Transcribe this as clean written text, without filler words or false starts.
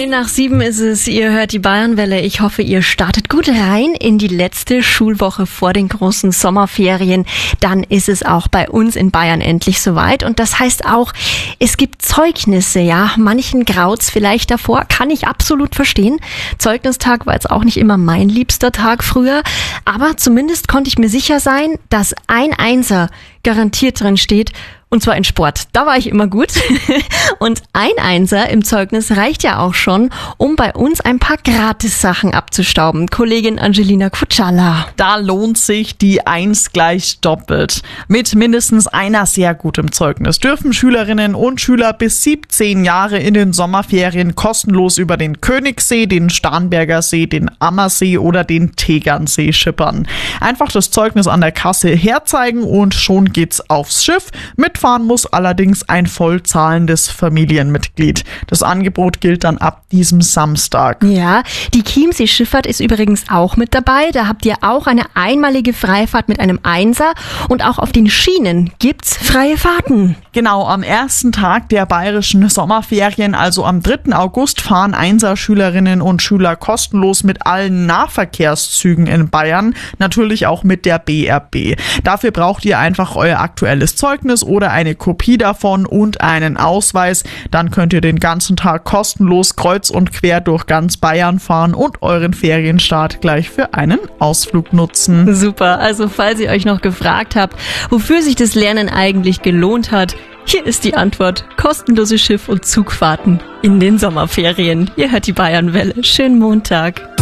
10:10 ist es, ihr hört die Bayernwelle. Ich hoffe, ihr startet gut rein in die letzte Schulwoche vor den großen Sommerferien. Dann ist es auch bei uns in Bayern endlich soweit. Und das heißt auch, es gibt Zeugnisse, ja. Manchen graut's vielleicht davor, kann ich absolut verstehen. Zeugnistag war jetzt auch nicht immer mein liebster Tag früher. Aber zumindest konnte ich mir sicher sein, dass ein Einser garantiert drin steht. Und zwar in Sport. Da war ich immer gut. Und ein Einser im Zeugnis reicht ja auch schon, um bei uns ein paar Gratis-Sachen abzustauben. Kollegin Angelina Kutschala. Da lohnt sich die 1 gleich doppelt. Mit mindestens einer sehr gutem Zeugnis dürfen Schülerinnen und Schüler bis 17 Jahre in den Sommerferien kostenlos über den Königssee, den Starnberger See, den Ammersee oder den Tegernsee schippern. Einfach das Zeugnis an der Kasse herzeigen und schon geht's aufs Schiff. Mitfahren muss allerdings ein voll zahlendes Familienmitglied. Das Angebot gilt dann ab diesem Samstag. Ja, die Chiemsee-Schifffahrt ist übrigens auch mit dabei. Da habt ihr auch eine einmalige Freifahrt mit einem Einser. Und auch auf den Schienen gibt's freie Fahrten. Genau, am ersten Tag der bayerischen Sommerferien, also am 3. August, fahren Einser-Schülerinnen und Schüler kostenlos mit allen Nahverkehrszügen in Bayern, natürlich auch mit der BRB. Dafür braucht ihr einfach euer aktuelles Zeugnis oder eine Kopie davon und einen Ausweis. Dann könnt ihr den ganzen Tag kostenlos kreuz und quer durch ganz Bayern fahren und euren Ferienstart gleich für einen Ausflug nutzen. Super, also falls ihr euch noch gefragt habt, wofür sich das Lernen eigentlich gelohnt hat, hier ist die Antwort: kostenlose Schiff- und Zugfahrten in den Sommerferien. Ihr hört die Bayernwelle. Schönen Montag.